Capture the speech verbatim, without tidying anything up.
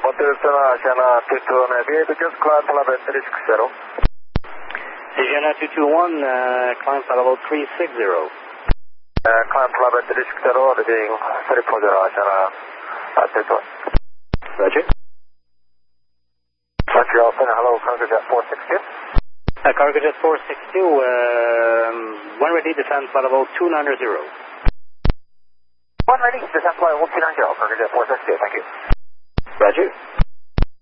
Motor Sierra, Sienna two two one, aviate, just climb flight level three six zero. Sienna two two one, uh, climb flight level three six zero. Uh, climb flight level three six zero, reading three four zero, Sienna uh, two two one. Roger. Roger, Alpha, hello, Cargo Jet four six two. Uh, Cargo Jet four six two, um, when ready, descend flight level two nine zero. One ready, descend flight level two nine zero, Cargo Jet four six two, thank you. Roger.